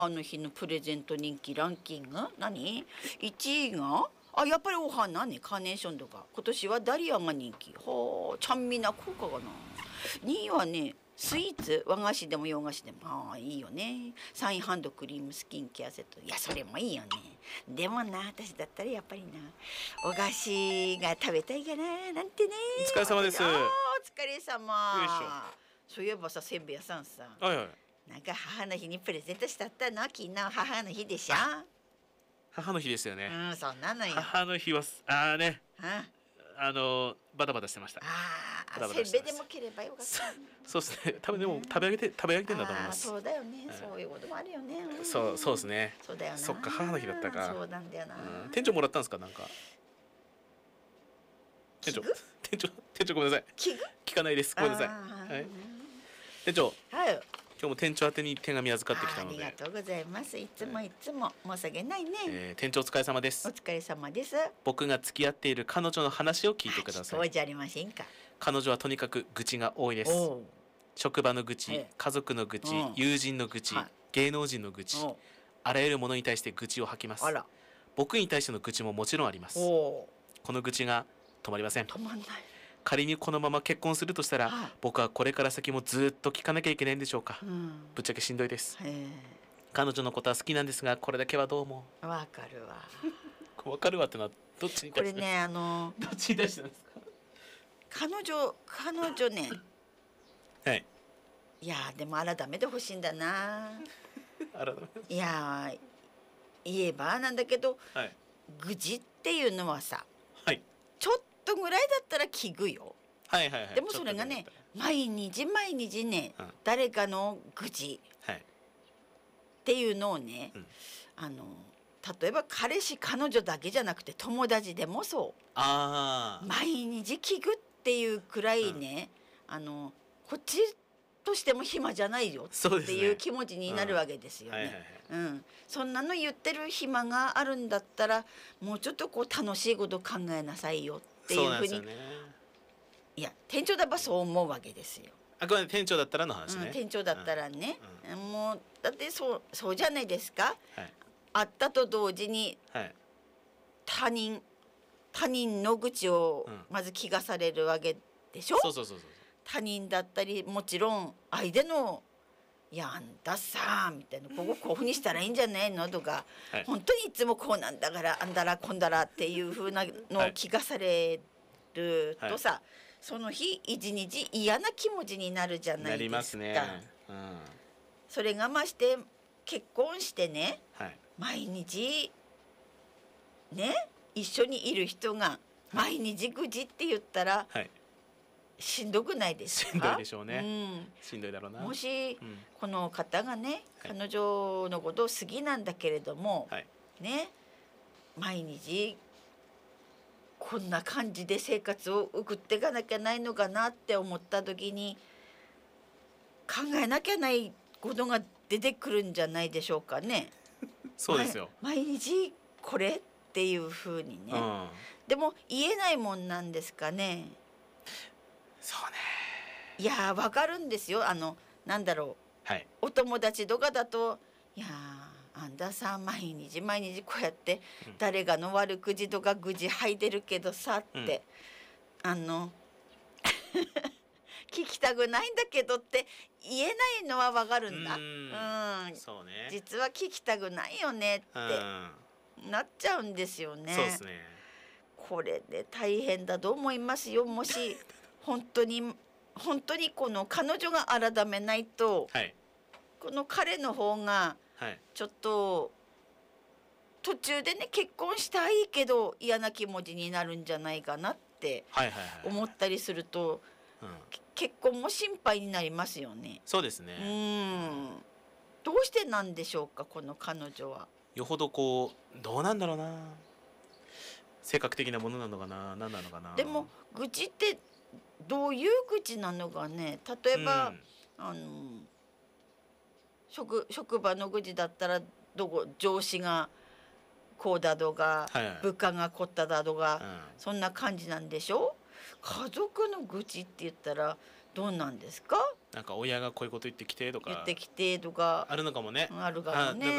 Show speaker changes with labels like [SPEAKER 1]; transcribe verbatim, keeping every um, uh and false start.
[SPEAKER 1] あの日のプレゼント人気ランキング何 ?いち 位があやっぱりお花ねカーネーションとか今年はダリアが人気はあちゃんみな効果かな。にいはねスイーツ和菓子でも洋菓子でもああいいよね。さんいハンドクリームスキンケアセットいやそれもいいよね。でもな私だったらやっぱりなお菓子が食べたいかななんてね。
[SPEAKER 2] お疲れ様です。
[SPEAKER 1] あお疲れ様。そういえばさせんべい屋さんさ、
[SPEAKER 2] はいはい、
[SPEAKER 1] なんか母の日にプレゼントしたったの昨日母の日でしょ。
[SPEAKER 2] 母の日ですよね。
[SPEAKER 1] うんそんなのよ。
[SPEAKER 2] 母の日はああね
[SPEAKER 1] あ
[SPEAKER 2] あのバタバタしてました。
[SPEAKER 1] あ
[SPEAKER 2] バタバ
[SPEAKER 1] せ
[SPEAKER 2] タしてます
[SPEAKER 1] んべいでも切ればよかった。
[SPEAKER 2] そうですね。多分でも食べ上げて食べ上げてんだと思います。
[SPEAKER 1] そうだよね、
[SPEAKER 2] はい、
[SPEAKER 1] そういうこともあるよね。
[SPEAKER 2] そうそうですね。
[SPEAKER 1] そうだよな。
[SPEAKER 2] そっか母の日だったか。
[SPEAKER 1] そうなんだよな。
[SPEAKER 2] うん、店長もらったんですかなんか。店長店長店長ごめんなさい。
[SPEAKER 1] 器具
[SPEAKER 2] 聞かないです。ごめんなさい。はい。店長。
[SPEAKER 1] はい。
[SPEAKER 2] 今日も店長宛てに手紙預かってきたので。
[SPEAKER 1] ありがとうございます。いつもいつも申し訳ないね。
[SPEAKER 2] えー、店長お疲れ様です。
[SPEAKER 1] お疲れ様です。
[SPEAKER 2] 僕が付き合っている彼女の話を聞いてください。
[SPEAKER 1] そうじゃありませんか。
[SPEAKER 2] 彼女はとにかく愚痴が多いです。職場の愚痴、家族の愚痴、友人の愚痴、芸能人の愚痴、あらゆるものに対して愚痴を吐きます。僕に対しての愚痴ももちろんあります。この愚痴が止まりません。
[SPEAKER 1] 止まんない。
[SPEAKER 2] 仮にこのまま結婚するとしたら、はい、僕はこれから先もずっと聞かなきゃいけないんでしょうか。うん、ぶっちゃけしんどいです。彼女のことは好きなんですがこれだけはどうも。
[SPEAKER 1] わかるわ
[SPEAKER 2] わかるわってのはどっちに対して
[SPEAKER 1] これねあの
[SPEAKER 2] どっちに対してなんですか。
[SPEAKER 1] 彼女彼女ね
[SPEAKER 2] はい
[SPEAKER 1] いやでも改めてほしいんだな
[SPEAKER 2] 改め
[SPEAKER 1] いや言えばなんだけど、はい、愚痴っていうのはさ、はい、ちょっとぐらいだったら聞くよ。
[SPEAKER 2] はいはいはい、
[SPEAKER 1] でもそれがね毎日毎日ね、うん、誰かの愚痴っていうのをね、うん、あの例えば彼氏彼女だけじゃなくて友達でもそうあ毎日聞くっていうくらいね、うん、あのこっちとしても暇じゃないよっていう気持ちになるわけですよね。そんなの言ってる暇があるんだったらもうちょっとこう楽しいこと考えなさいよっていうふうに、ね、いや店長だばそう思うわけですよ。
[SPEAKER 2] あくまで店長だったらの話ね、
[SPEAKER 1] うん、店長だったらね、うんうん、もうだってそうそうじゃないですか、はい、会ったと同時に、はい、他人他人の愚痴をまず聞かされるわけでしょ、うん、そうそうそうそう他人だったりもちろん相手の「いやあんたさ」みたいな「こここういうふうにしたらいいんじゃないの?」とか、はい、本当にいつもこうなんだからあんだらこんだらっていうふうなのを聞かされるとさ、はい、その日一日嫌な気持ちになるじゃないですか。なりますね、うん、それがまして結婚してね、はい、毎日ね一緒にいる人が毎日愚痴って言ったら、はい、しんどくないですか。
[SPEAKER 2] しんどいでしょうね、うん、しんどいだろうな。
[SPEAKER 1] もし、うん、この方がね、はい、彼女のことを好きなんだけれども、はい、ね毎日こんな感じで生活を送っていかなきゃないのかなって思った時に考えなきゃないことが出てくるんじゃないでしょうかね。
[SPEAKER 2] そうですよ。
[SPEAKER 1] 毎日これっていうふうにね、うん、でも言えないもんなんですかね。
[SPEAKER 2] そうね。
[SPEAKER 1] いやわかるんですよ。あのなんだろう、はい、お友達とかだといやあんたさ毎日毎日こうやって誰かの悪口とか愚痴吐いてるけどさって、うん、あの聞きたくないんだけどって言えないのはわかるんだ。うん、うん、そうね。実は聞きたくないよねってなっちゃうんですよね。そうですね。これで大変だと思いますよ。もし本当に本当にこの彼女が改めないと、はい、この彼の方がちょっと途中でね結婚したいけど嫌な気持ちになるんじゃないかなって思ったりすると、結婚も心配になりますよね。
[SPEAKER 2] そうですね。
[SPEAKER 1] うんどうしてなんでしょうかこの彼女は。
[SPEAKER 2] よほどこうどうなんだろうな、性格的なものなのかな、何なのかな。
[SPEAKER 1] でも愚痴ってどういう愚痴なのかね。例えば、うん、あの 職, 職場の愚痴だったらどこ上司がこうだとか、はいはい、部下がこっただとか、うん、そんな感じなんでしょ。家族の愚痴って言ったらどうなんですか。
[SPEAKER 2] なんか親がこういうこと言ってきてとか
[SPEAKER 1] 言ってきてとか
[SPEAKER 2] あるのかもね。
[SPEAKER 1] あるかもね。